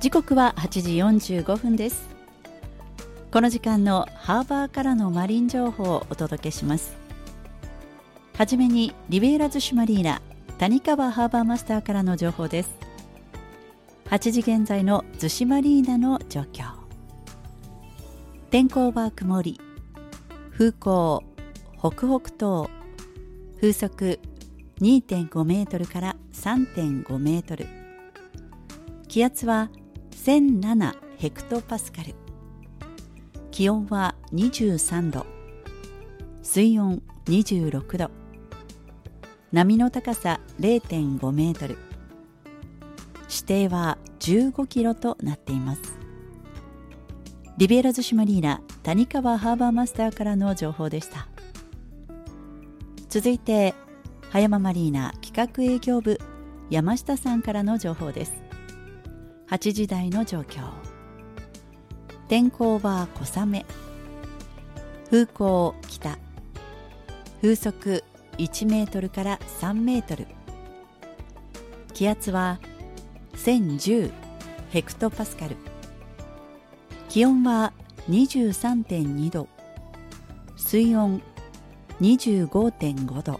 時刻は8時45分です。この時間のハーバーからのマリン情報をお届けします。はじめにリベーラ逗子マリーナ谷川ハーバーマスターからの情報です。8時現在の逗子マリーナの状況。天候は曇り、風向北北東、風速 2.5 メートルから 3.5 メートル、気圧は1007ヘクトパスカル、気温は23度、水温26度、波の高さ 0.5 メートル、視程は15キロとなっています。リベーラ逗子マリーナ谷川ハーバーマスターからの情報でした。続いて葉山マリーナ企画営業部山下さんからの情報です。8時台の状況。天候は小雨、風向北、風速1メートルから3メートル、気圧は1010ヘクトパスカル、気温は 23.2 度、水温 25.5 度、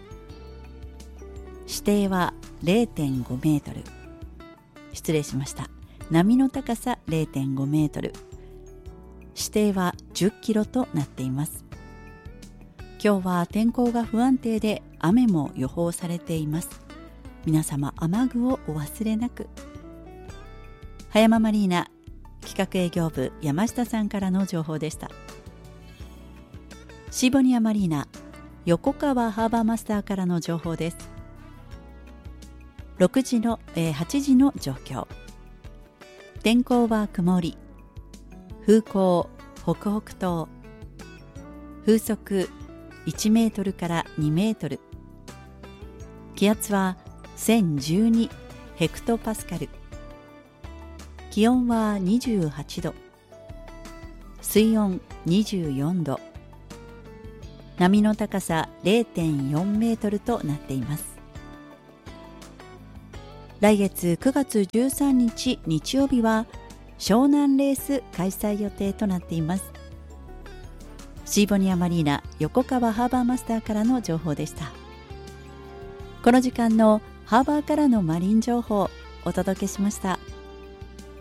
視程は 0.5 メートル、失礼しました。波の高さ 0.5 メートル、視程は10キロとなっています。今日は天候が不安定で雨も予報されています。皆様雨具をお忘れなく。葉山マリーナ企画営業部山下さんからの情報でした。シーボニアマリーナ横川ハーバーマスターからの情報です。8時の状況。天候は曇り、風向北北東、風速1メートルから2メートル、気圧は1012ヘクトパスカル、気温は28度、水温24度、波の高さ 0.4 メートルとなっています。来月9月13日日曜日は湘南レース開催予定となっています。シーボニアマリーナ横川ハーバーマスターからの情報でした。この時間のハーバーからのマリン情報をお届けしました。